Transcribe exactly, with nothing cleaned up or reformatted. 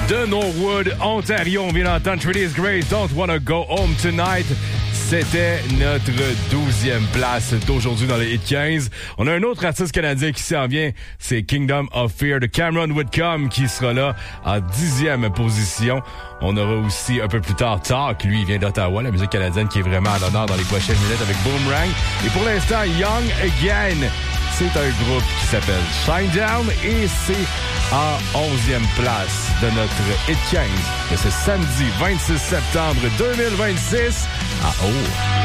de Norwood, Ontario. On vient d'entendre Trinity's Grace, Don't Wanna Go Home Tonight. C'était notre douzième place d'aujourd'hui dans les Hit quinze. On a un autre artiste canadien qui s'en vient, c'est Kingdom of Fear de Cameron Whitcomb qui sera là en dixième position. On aura aussi un peu plus tard Talk, lui il vient d'Ottawa, la musique canadienne qui est vraiment à l'honneur dans les prochaines minutes avec Boomerang. Et pour l'instant, Young Again, c'est un groupe qui s'appelle Shinedown et c'est en onzième place de notre Hit quinze de ce samedi vingt-six septembre deux mille vingt-six à Haut.